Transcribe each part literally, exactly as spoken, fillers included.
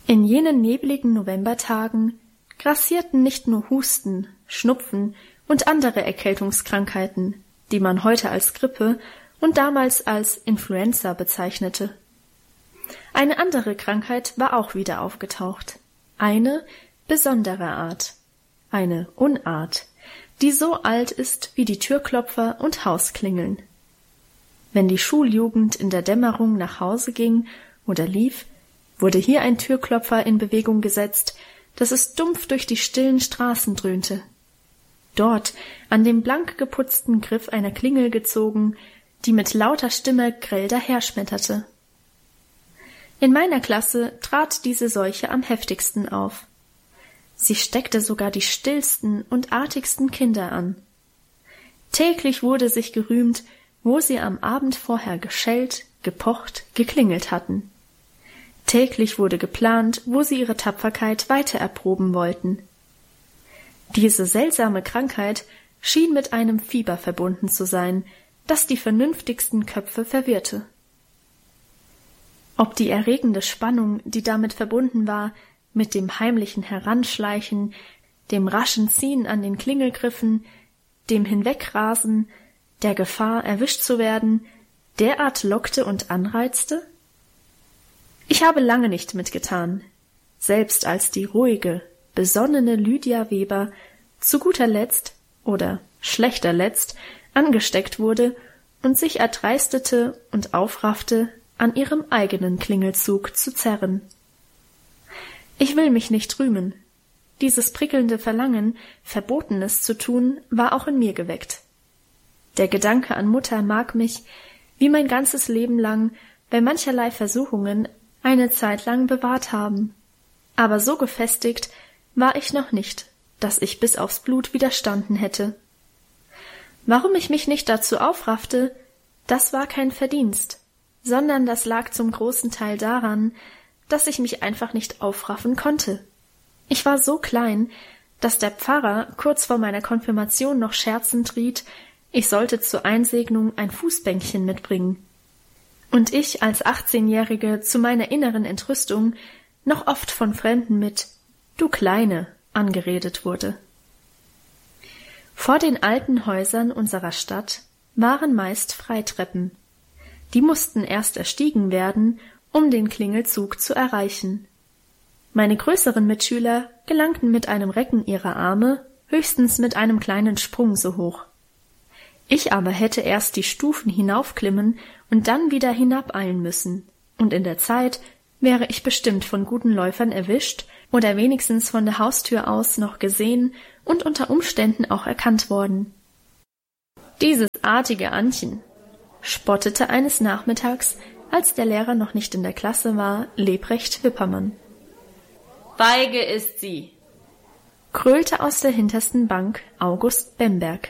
In jenen nebligen Novembertagen grassierten nicht nur Husten, Schnupfen und andere Erkältungskrankheiten, die man heute als Grippe und damals als Influenza bezeichnete. Eine andere Krankheit war auch wieder aufgetaucht. Eine besondere Art. Eine Unart, die so alt ist wie die Türklopfer und Hausklingeln. Wenn die Schuljugend in der Dämmerung nach Hause ging oder lief, wurde hier ein Türklopfer in Bewegung gesetzt, dass es dumpf durch die stillen Straßen dröhnte. Dort an dem blank geputzten Griff einer Klingel gezogen, die mit lauter Stimme grell daherschmetterte. In meiner Klasse trat diese Seuche am heftigsten auf. Sie steckte sogar die stillsten und artigsten Kinder an. Täglich wurde sich gerühmt, wo sie am Abend vorher geschellt, gepocht, geklingelt hatten. Täglich wurde geplant, wo sie ihre Tapferkeit weiter erproben wollten. Diese seltsame Krankheit schien mit einem Fieber verbunden zu sein, das die vernünftigsten Köpfe verwirrte. Ob die erregende Spannung, die damit verbunden war, mit dem heimlichen Heranschleichen, dem raschen Ziehen an den Klingelgriffen, dem Hinwegrasen, der Gefahr, erwischt zu werden, derart lockte und anreizte? Ich habe lange nicht mitgetan, selbst als die ruhige, besonnene Lydia Weber zu guter Letzt oder schlechter Letzt angesteckt wurde und sich erdreistete und aufraffte, an ihrem eigenen Klingelzug zu zerren. Ich will mich nicht rühmen. Dieses prickelnde Verlangen, Verbotenes zu tun, war auch in mir geweckt. Der Gedanke an Mutter mag mich, wie mein ganzes Leben lang, bei mancherlei Versuchungen eine Zeit lang bewahrt haben. Aber so gefestigt war ich noch nicht, dass ich bis aufs Blut widerstanden hätte. Warum ich mich nicht dazu aufraffte, das war kein Verdienst, sondern das lag zum großen Teil daran, dass ich mich einfach nicht aufraffen konnte. Ich war so klein, dass der Pfarrer kurz vor meiner Konfirmation noch scherzend riet, ich sollte zur Einsegnung ein Fußbänkchen mitbringen. Und ich als achtzehnjährige zu meiner inneren Entrüstung noch oft von Fremden mit »Du Kleine« angeredet wurde. Vor den alten Häusern unserer Stadt waren meist Freitreppen. Die mussten erst erstiegen werden, um den Klingelzug zu erreichen. Meine größeren Mitschüler gelangten mit einem Recken ihrer Arme höchstens mit einem kleinen Sprung so hoch. Ich aber hätte erst die Stufen hinaufklimmen und dann wieder hinabeilen müssen, und in der Zeit wäre ich bestimmt von guten Läufern erwischt oder wenigstens von der Haustür aus noch gesehen und unter Umständen auch erkannt worden. »Dieses artige Annchen«, spottete eines Nachmittags, als der Lehrer noch nicht in der Klasse war, Lebrecht Wippermann. »Feige ist sie«, gröhlte aus der hintersten Bank August Bemberg.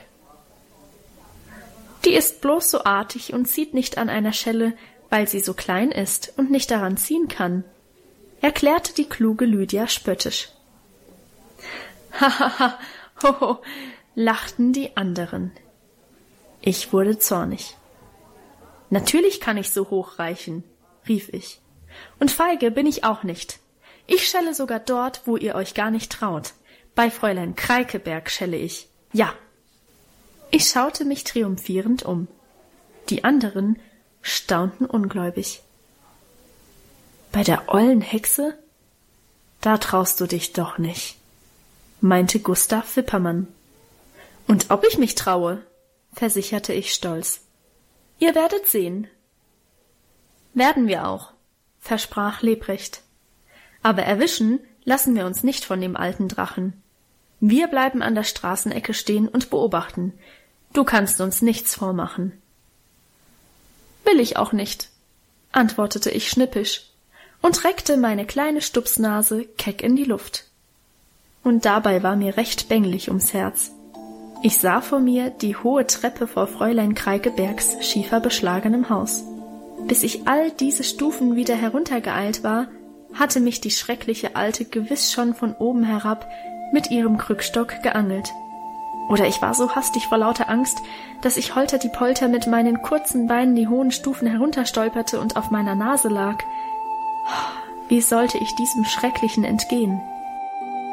»Die ist bloß so artig und zieht nicht an einer Schelle, weil sie so klein ist und nicht daran ziehen kann«, erklärte die kluge Lydia spöttisch. »Hahaha, hoho«, lachten die anderen. Ich wurde zornig. »Natürlich kann ich so hoch reichen«, rief ich. »Und feige bin ich auch nicht. Ich schelle sogar dort, wo ihr euch gar nicht traut. Bei Fräulein Kreikeberg schelle ich. Ja.« Ich schaute mich triumphierend um. Die anderen staunten ungläubig. »Bei der ollen Hexe? Da traust du dich doch nicht«, meinte Gustav Wippermann. »Und ob ich mich traue«, versicherte ich stolz. »Ihr werdet sehen.« »Werden wir auch«, versprach Lebrecht. »Aber erwischen lassen wir uns nicht von dem alten Drachen. Wir bleiben an der Straßenecke stehen und beobachten. Du kannst uns nichts vormachen.« »Will ich auch nicht«, antwortete ich schnippisch und reckte meine kleine Stupsnase keck in die Luft. Und dabei war mir recht bänglich ums Herz. Ich sah vor mir die hohe Treppe vor Fräulein Kreikebergs schieferbeschlagenem Haus. Bis ich all diese Stufen wieder heruntergeeilt war, hatte mich die schreckliche Alte gewiss schon von oben herab mit ihrem Krückstock geangelt. Oder ich war so hastig vor lauter Angst, dass ich holter die Polter mit meinen kurzen Beinen die hohen Stufen herunterstolperte und auf meiner Nase lag. Wie sollte ich diesem Schrecklichen entgehen?